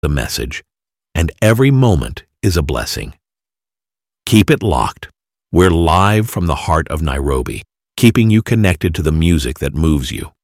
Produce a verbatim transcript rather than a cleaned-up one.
the message, and every moment is a blessing. Keep it locked. We're live from the heart of Nairobi, keeping you connected to the music that moves you.